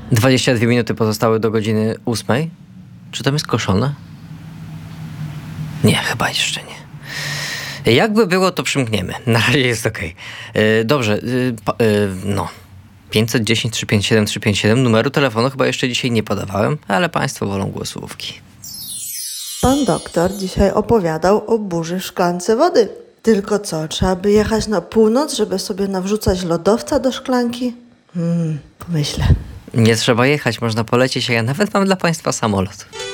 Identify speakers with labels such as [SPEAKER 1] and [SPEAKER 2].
[SPEAKER 1] 22 minuty pozostały do godziny 8. Czy tam jest koszone? Nie, chyba jeszcze nie. Jakby było, to przymkniemy. Na razie jest okej. Dobrze, 510 357 357. Numeru telefonu chyba jeszcze dzisiaj nie podawałem, ale państwo wolą głosówki.
[SPEAKER 2] Pan doktor dzisiaj opowiadał o burzy w szklance wody. Tylko co, trzeba by jechać na północ, żeby sobie nawrzucać lodowca do szklanki? Pomyślę.
[SPEAKER 1] Nie trzeba jechać, można polecieć, a ja nawet mam dla państwa samolot.